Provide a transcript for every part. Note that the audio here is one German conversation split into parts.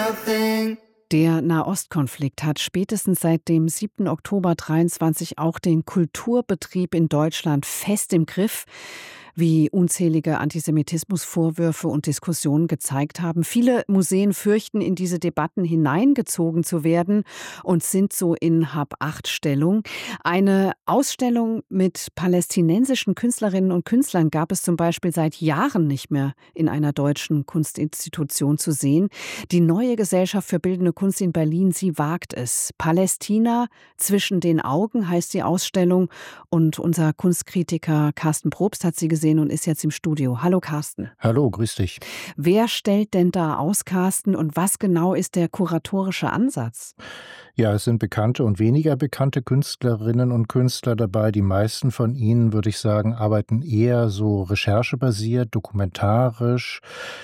Der Nahostkonflikt hat spätestens seit dem 7. Oktober 23 auch den Kulturbetrieb in Deutschland fest im Griff, wie unzählige Antisemitismusvorwürfe und Diskussionen gezeigt haben. Viele Museen fürchten, in diese Debatten hineingezogen zu werden und sind so in Hab-Acht-Stellung. Eine Ausstellung mit palästinensischen Künstlerinnen und Künstlern gab es zum Beispiel seit Jahren nicht mehr in einer deutschen Kunstinstitution zu sehen. Die neue Gesellschaft für bildende Kunst in Berlin, sie wagt es. Palästina zwischen den Augen heißt die Ausstellung und unser Kunstkritiker Carsten Probst hat sie gesehen und ist jetzt im Studio. Hallo Carsten. Hallo, grüß dich. Wer stellt denn da aus, Carsten, und was genau ist der kuratorische Ansatz? Ja, es sind bekannte und weniger bekannte Künstlerinnen und Künstler dabei. Die meisten von ihnen, würde ich sagen, arbeiten eher so recherchebasiert, dokumentarisch,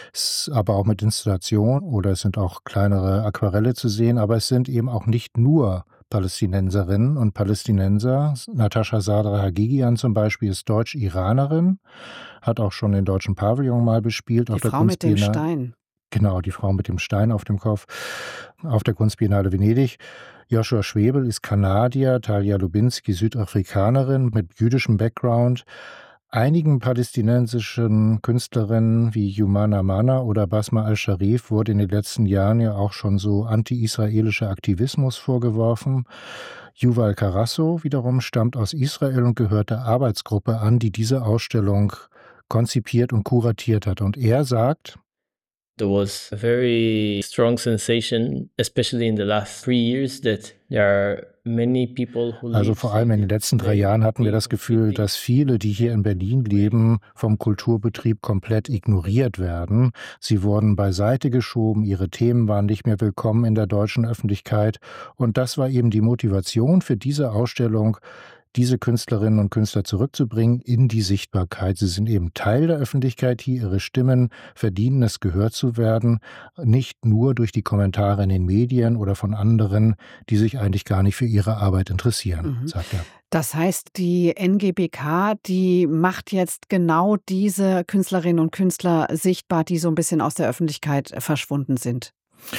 aber auch mit Installation, oder es sind auch kleinere Aquarelle zu sehen, aber es sind eben auch nicht nur Palästinenserinnen und Palästinenser. Natascha Sadra Hagigian zum Beispiel ist Deutsch-Iranerin, hat auch schon den Deutschen Pavillon mal bespielt. Die Frau mit dem Stein. Genau, die Frau mit dem Stein auf dem Kopf, auf der Kunstbiennale Venedig. Joshua Schwebel ist Kanadier, Talia Lubinski Südafrikanerin mit jüdischem Background. Einigen palästinensischen Künstlerinnen wie Humana Mana oder Basma al-Sharif wurde in den letzten Jahren ja auch schon so anti-israelischer Aktivismus vorgeworfen. Yuval Karasso wiederum stammt aus Israel und gehört der Arbeitsgruppe an, die diese Ausstellung konzipiert und kuratiert hat. Und er sagt: There was a very strong sensation, especially in the last 3 years, that there are many people who Also vor allem in den letzten 3 Jahren hatten wir das Gefühl, dass viele, die hier in Berlin leben, vom Kulturbetrieb komplett ignoriert werden. Sie wurden beiseite geschoben, ihre Themen waren nicht mehr willkommen in der deutschen Öffentlichkeit. Und das war eben die Motivation für diese Ausstellung, diese Künstlerinnen und Künstler zurückzubringen in die Sichtbarkeit. Sie sind eben Teil der Öffentlichkeit hier. Ihre Stimmen verdienen es, gehört zu werden. Nicht nur durch die Kommentare in den Medien oder von anderen, die sich eigentlich gar nicht für ihre Arbeit interessieren, sagt er. Das heißt, die NGBK, die macht jetzt genau diese Künstlerinnen und Künstler sichtbar, die so ein bisschen aus der Öffentlichkeit verschwunden sind.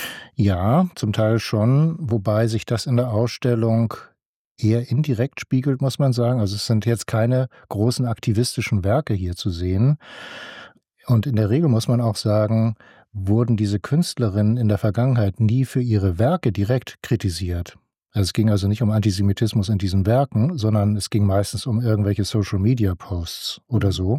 Ja, zum Teil schon, wobei sich das in der Ausstellung eher indirekt spiegelt, muss man sagen. Also es sind jetzt keine großen aktivistischen Werke hier zu sehen. Und in der Regel muss man auch sagen, wurden diese Künstlerinnen in der Vergangenheit nie für ihre Werke direkt kritisiert. Also es ging also nicht um Antisemitismus in diesen Werken, sondern es ging meistens um irgendwelche Social-Media-Posts oder so.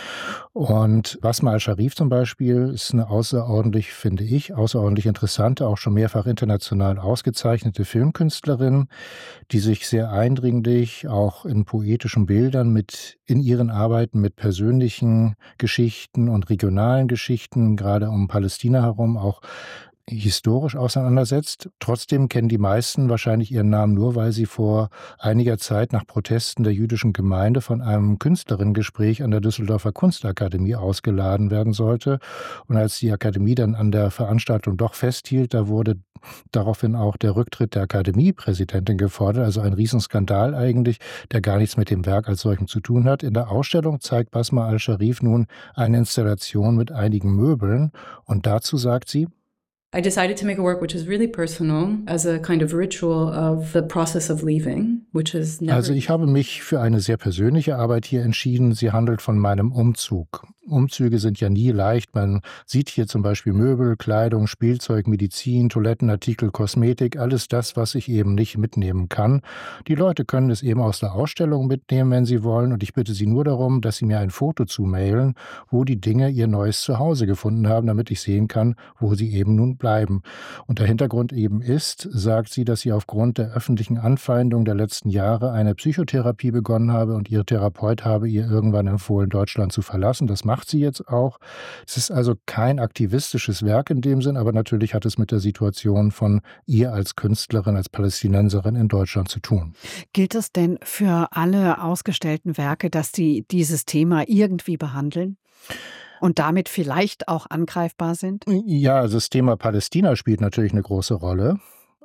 Und Basma al-Sharif zum Beispiel ist eine außerordentlich, finde ich, außerordentlich interessante, auch schon mehrfach international ausgezeichnete Filmkünstlerin, die sich sehr eindringlich auch in poetischen Bildern in ihren Arbeiten mit persönlichen Geschichten und regionalen Geschichten, gerade um Palästina herum, auch historisch auseinandersetzt. Trotzdem kennen die meisten wahrscheinlich ihren Namen nur, weil sie vor einiger Zeit nach Protesten der jüdischen Gemeinde von einem Künstlerinnengespräch an der Düsseldorfer Kunstakademie ausgeladen werden sollte. Und als die Akademie dann an der Veranstaltung doch festhielt, da wurde daraufhin auch der Rücktritt der Akademiepräsidentin gefordert. Also ein Riesenskandal eigentlich, der gar nichts mit dem Werk als solchem zu tun hat. In der Ausstellung zeigt Basma al-Sharif nun eine Installation mit einigen Möbeln. Und dazu sagt sie: I decided to make a work which is really personal, as a kind of ritual of the process of leaving, which is never... Also ich habe mich für eine sehr persönliche Arbeit hier entschieden. Sie handelt von meinem Umzug. Umzüge sind ja nie leicht. Man sieht hier zum Beispiel Möbel, Kleidung, Spielzeug, Medizin, Toilettenartikel, Kosmetik, alles das, was ich eben nicht mitnehmen kann. Die Leute können es eben aus der Ausstellung mitnehmen, wenn sie wollen. Und ich bitte sie nur darum, dass sie mir ein Foto zumailen, wo die Dinge ihr neues Zuhause gefunden haben, damit ich sehen kann, wo sie eben nun bleiben. Und der Hintergrund eben ist, sagt sie, dass sie aufgrund der öffentlichen Anfeindung der letzten Jahre eine Psychotherapie begonnen habe und ihr Therapeut habe ihr irgendwann empfohlen, Deutschland zu verlassen. Das macht sie jetzt auch. Es ist also kein aktivistisches Werk in dem Sinn, aber natürlich hat es mit der Situation von ihr als Künstlerin, als Palästinenserin in Deutschland zu tun. Gilt es denn für alle ausgestellten Werke, dass die dieses Thema irgendwie behandeln? Und damit vielleicht auch angreifbar sind? Ja, also das Thema Palästina spielt natürlich eine große Rolle.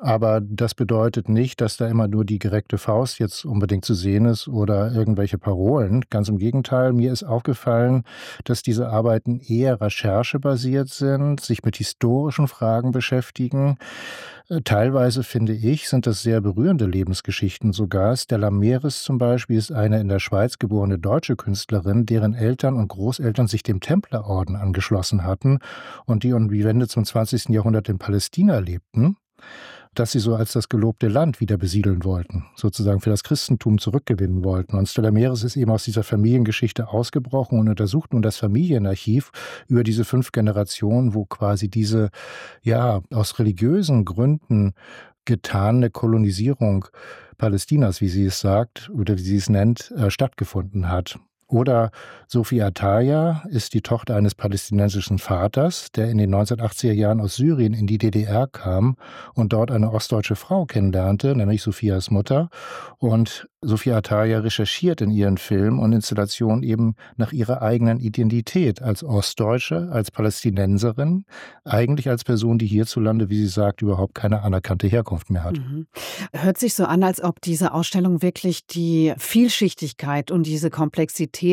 Aber das bedeutet nicht, dass da immer nur die gereckte Faust jetzt unbedingt zu sehen ist oder irgendwelche Parolen. Ganz im Gegenteil, mir ist aufgefallen, dass diese Arbeiten eher recherchebasiert sind, sich mit historischen Fragen beschäftigen. Teilweise, finde ich, sind das sehr berührende Lebensgeschichten sogar. Stella Meris zum Beispiel ist eine in der Schweiz geborene deutsche Künstlerin, deren Eltern und Großeltern sich dem Templerorden angeschlossen hatten und die um die Wende zum 20. Jahrhundert in Palästina lebten, dass sie so als das gelobte Land wieder besiedeln wollten, sozusagen für das Christentum zurückgewinnen wollten. Und Stella Meris ist eben aus dieser Familiengeschichte ausgebrochen und untersucht nun das Familienarchiv über diese 5 Generationen, wo quasi diese, ja, aus religiösen Gründen getane Kolonisierung Palästinas, wie sie es sagt oder wie sie es nennt, stattgefunden hat. Oder Sophie Ataya ist die Tochter eines palästinensischen Vaters, der in den 1980er Jahren aus Syrien in die DDR kam und dort eine ostdeutsche Frau kennenlernte, nämlich Sophias Mutter. Und Sophie Ataya recherchiert in ihren Filmen und Installationen eben nach ihrer eigenen Identität als Ostdeutsche, als Palästinenserin, eigentlich als Person, die hierzulande, wie sie sagt, überhaupt keine anerkannte Herkunft mehr hat. Hört sich so an, als ob diese Ausstellung wirklich die Vielschichtigkeit und diese Komplexität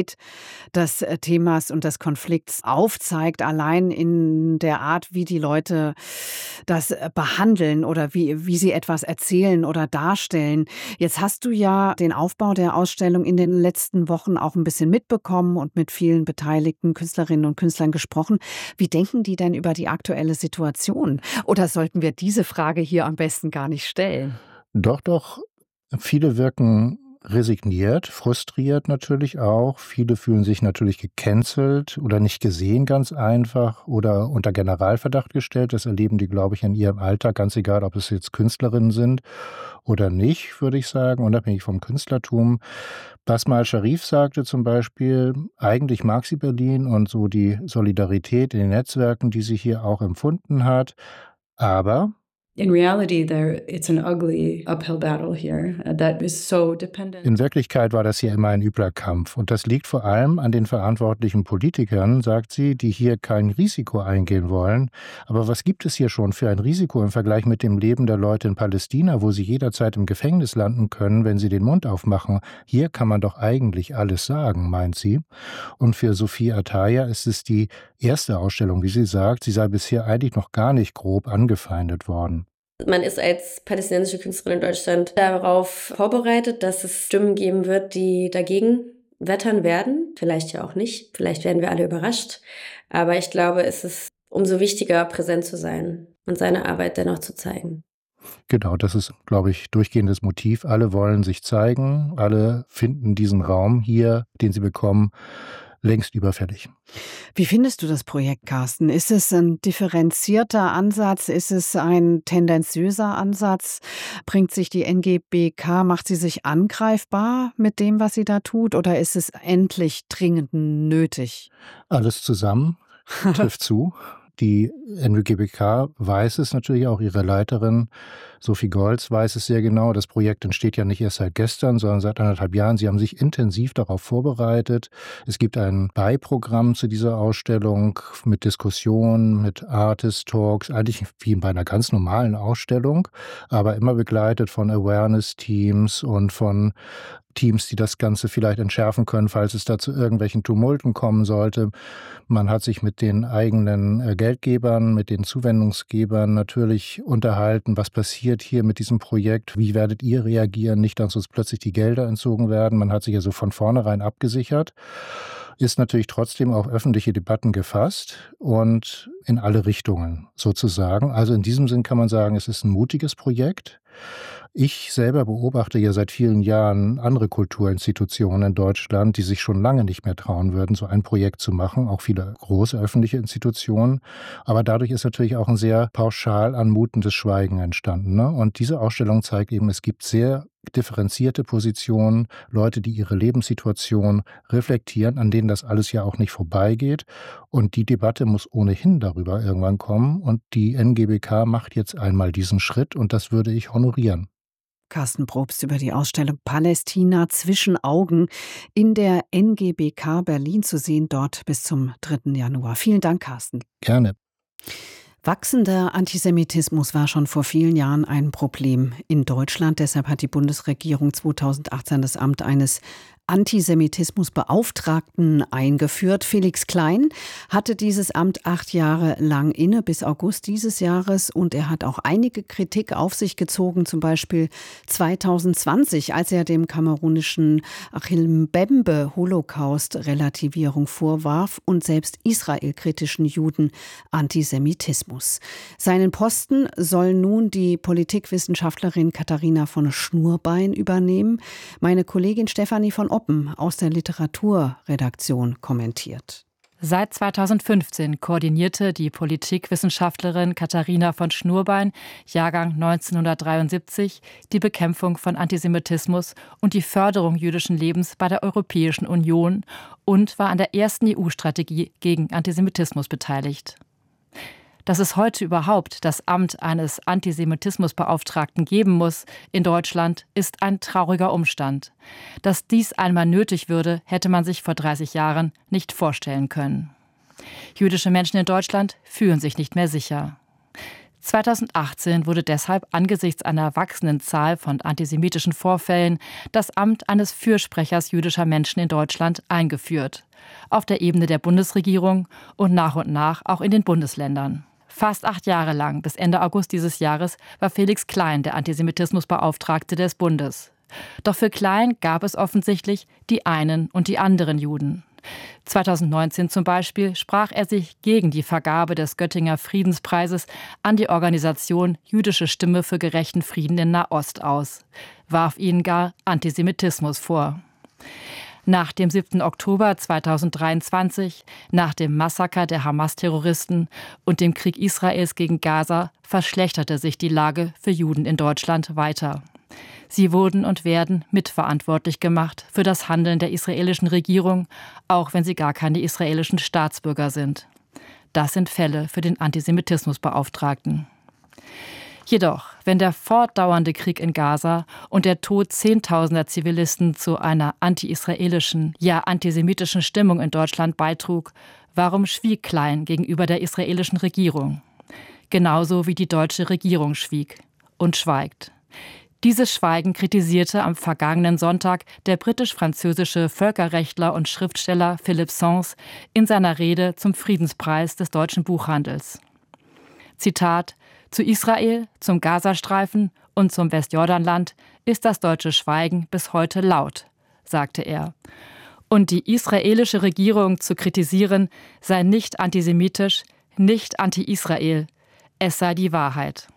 des Themas und des Konflikts aufzeigt, allein in der Art, wie die Leute das behandeln oder wie sie etwas erzählen oder darstellen. Jetzt hast du ja den Aufbau der Ausstellung in den letzten Wochen auch ein bisschen mitbekommen und mit vielen beteiligten Künstlerinnen und Künstlern gesprochen. Wie denken die denn über die aktuelle Situation? Oder sollten wir diese Frage hier am besten gar nicht stellen? Doch, viele wirken resigniert, frustriert natürlich auch. Viele fühlen sich natürlich gecancelt oder nicht gesehen ganz einfach oder unter Generalverdacht gestellt. Das erleben die, glaube ich, in ihrem Alltag, ganz egal, ob es jetzt Künstlerinnen sind oder nicht, würde ich sagen, unabhängig vom Künstlertum. Basma al-Sharif sagte zum Beispiel, eigentlich mag sie Berlin und so die Solidarität in den Netzwerken, die sie hier auch empfunden hat, aber In reality, it's an ugly uphill battle here that is so dependent. in Wirklichkeit war das hier immer ein übler Kampf. Und das liegt vor allem an den verantwortlichen Politikern, sagt sie, die hier kein Risiko eingehen wollen. Aber was gibt es hier schon für ein Risiko im Vergleich mit dem Leben der Leute in Palästina, wo sie jederzeit im Gefängnis landen können, wenn sie den Mund aufmachen? Hier kann man doch eigentlich alles sagen, meint sie. Und für Sophie Ataya ist es die erste Ausstellung, wie sie sagt. Sie sei bisher eigentlich noch gar nicht grob angefeindet worden. Man ist als palästinensische Künstlerin in Deutschland darauf vorbereitet, dass es Stimmen geben wird, die dagegen wettern werden. Vielleicht ja auch nicht. Vielleicht werden wir alle überrascht. Aber ich glaube, es ist umso wichtiger, präsent zu sein und seine Arbeit dennoch zu zeigen. Genau, das ist, glaube ich, durchgehendes Motiv. Alle wollen sich zeigen. Alle finden diesen Raum hier, den sie bekommen, längst überfällig. Wie findest du das Projekt, Carsten? Ist es ein differenzierter Ansatz? Ist es ein tendenziöser Ansatz? Bringt sich die NGBK, macht sie sich angreifbar mit dem, was sie da tut? Oder ist es endlich dringend nötig? Alles zusammen trifft zu. Die NGBK weiß es natürlich auch, ihre Leiterin Sophie Golz weiß es sehr genau. Das Projekt entsteht ja nicht erst seit gestern, sondern seit 1,5 Jahren. Sie haben sich intensiv darauf vorbereitet. Es gibt ein Beiprogramm zu dieser Ausstellung mit Diskussionen, mit Artist-Talks, eigentlich wie bei einer ganz normalen Ausstellung, aber immer begleitet von Awareness-Teams und von Teams, die das Ganze vielleicht entschärfen können, falls es da zu irgendwelchen Tumulten kommen sollte. Man hat sich mit den eigenen Geldgebern, mit den Zuwendungsgebern natürlich unterhalten, was passiert hier mit diesem Projekt, wie werdet ihr reagieren, nicht, dass uns plötzlich die Gelder entzogen werden. Man hat sich also von vornherein abgesichert, ist natürlich trotzdem auf öffentliche Debatten gefasst und in alle Richtungen sozusagen. Also in diesem Sinn kann man sagen, es ist ein mutiges Projekt. Ich selber beobachte ja seit vielen Jahren andere Kulturinstitutionen in Deutschland, die sich schon lange nicht mehr trauen würden, so ein Projekt zu machen, auch viele große öffentliche Institutionen. Aber dadurch ist natürlich auch ein sehr pauschal anmutendes Schweigen entstanden, ne? Und diese Ausstellung zeigt eben, es gibt sehr differenzierte Positionen, Leute, die ihre Lebenssituation reflektieren, an denen das alles ja auch nicht vorbeigeht. Und die Debatte muss ohnehin darüber irgendwann kommen. Und die NGBK macht jetzt einmal diesen Schritt und das würde ich honorieren. Carsten Probst über die Ausstellung Palästina zwischen Augen in der NGBK Berlin zu sehen, dort bis zum 3. Januar. Vielen Dank, Carsten. Gerne. Wachsender Antisemitismus war schon vor vielen Jahren ein Problem in Deutschland. Deshalb hat die Bundesregierung 2018 das Amt eines Antisemitismusbeauftragten eingeführt. Felix Klein hatte dieses Amt 8 Jahre lang inne, bis August dieses Jahres. Und er hat auch einige Kritik auf sich gezogen, zum Beispiel 2020, als er dem kamerunischen Achille Mbembe Holocaust-Relativierung vorwarf und selbst israelkritischen Juden Antisemitismus. Seinen Posten soll nun die Politikwissenschaftlerin Katharina von Schnurbein übernehmen. Meine Kollegin Stefanie von Oppen aus der Literaturredaktion kommentiert. Seit 2015 koordinierte die Politikwissenschaftlerin Katharina von Schnurbein, Jahrgang 1973, die Bekämpfung von Antisemitismus und die Förderung jüdischen Lebens bei der Europäischen Union und war an der ersten EU-Strategie gegen Antisemitismus beteiligt. Dass es heute überhaupt das Amt eines Antisemitismusbeauftragten geben muss in Deutschland, ist ein trauriger Umstand. Dass dies einmal nötig würde, hätte man sich vor 30 Jahren nicht vorstellen können. Jüdische Menschen in Deutschland fühlen sich nicht mehr sicher. 2018 wurde deshalb angesichts einer wachsenden Zahl von antisemitischen Vorfällen das Amt eines Fürsprechers jüdischer Menschen in Deutschland eingeführt. Auf der Ebene der Bundesregierung und nach auch in den Bundesländern. Fast 8 Jahre lang, bis Ende August dieses Jahres, war Felix Klein der Antisemitismusbeauftragte des Bundes. Doch für Klein gab es offensichtlich die einen und die anderen Juden. 2019 zum Beispiel sprach er sich gegen die Vergabe des Göttinger Friedenspreises an die Organisation Jüdische Stimme für gerechten Frieden in Nahost aus, warf ihnen gar Antisemitismus vor. Nach dem 7. Oktober 2023, nach dem Massaker der Hamas-Terroristen und dem Krieg Israels gegen Gaza verschlechterte sich die Lage für Juden in Deutschland weiter. Sie wurden und werden mitverantwortlich gemacht für das Handeln der israelischen Regierung, auch wenn sie gar keine israelischen Staatsbürger sind. Das sind Fälle für den Antisemitismusbeauftragten. Jedoch, wenn der fortdauernde Krieg in Gaza und der Tod Zehntausender Zivilisten zu einer anti-israelischen, ja antisemitischen Stimmung in Deutschland beitrug, warum schwieg Klein gegenüber der israelischen Regierung? Genauso wie die deutsche Regierung schwieg und schweigt. Dieses Schweigen kritisierte am vergangenen Sonntag der britisch-französische Völkerrechtler und Schriftsteller Philippe Sands in seiner Rede zum Friedenspreis des deutschen Buchhandels. Zitat: Zu Israel, zum Gazastreifen und zum Westjordanland ist das deutsche Schweigen bis heute laut, sagte er. Und die israelische Regierung zu kritisieren, sei nicht antisemitisch, nicht anti-Israel, es sei die Wahrheit.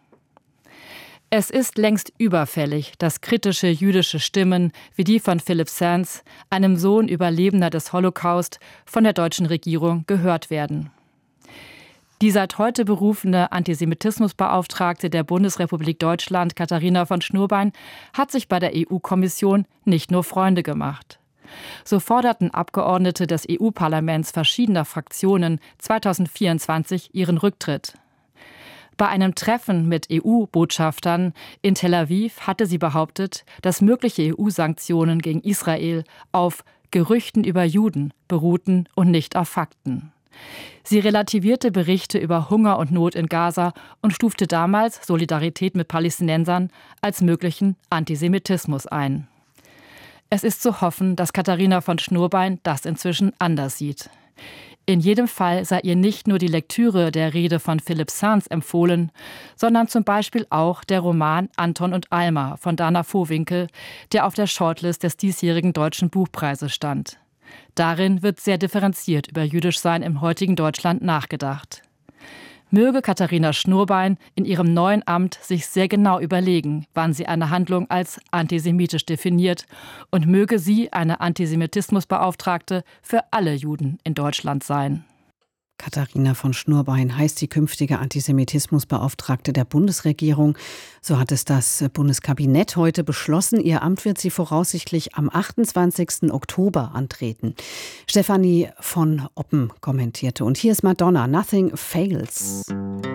Es ist längst überfällig, dass kritische jüdische Stimmen wie die von Philippe Sands, einem Sohn Überlebender des Holocaust, von der deutschen Regierung gehört werden. Die seit heute berufene Antisemitismusbeauftragte der Bundesrepublik Deutschland, Katharina von Schnurbein, hat sich bei der EU-Kommission nicht nur Freunde gemacht. So forderten Abgeordnete des EU-Parlaments verschiedener Fraktionen 2024 ihren Rücktritt. Bei einem Treffen mit EU-Botschaftern in Tel Aviv hatte sie behauptet, dass mögliche EU-Sanktionen gegen Israel auf Gerüchten über Juden beruhten und nicht auf Fakten. Sie relativierte Berichte über Hunger und Not in Gaza und stufte damals Solidarität mit Palästinensern als möglichen Antisemitismus ein. Es ist zu hoffen, dass Katharina von Schnurbein das inzwischen anders sieht. In jedem Fall sei ihr nicht nur die Lektüre der Rede von Philippe Sands empfohlen, sondern zum Beispiel auch der Roman Anton und Alma von Dana Vohwinkel, der auf der Shortlist des diesjährigen Deutschen Buchpreises stand. Darin wird sehr differenziert über Jüdischsein im heutigen Deutschland nachgedacht. Möge Katharina Schnurbein in ihrem neuen Amt sich sehr genau überlegen, wann sie eine Handlung als antisemitisch definiert, und möge sie eine Antisemitismusbeauftragte für alle Juden in Deutschland sein. Katharina von Schnurbein heißt die künftige Antisemitismusbeauftragte der Bundesregierung. So hat es das Bundeskabinett heute beschlossen. Ihr Amt wird sie voraussichtlich am 28. Oktober antreten. Stefanie von Oppen kommentierte. Und hier ist Madonna, Nothing Fails.